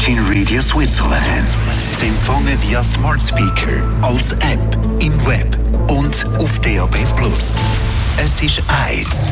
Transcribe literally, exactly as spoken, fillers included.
Virgin Radio Switzerland. Sie empfangen via Smart Speaker, als App, im Web und auf D A B plus. Es ist eins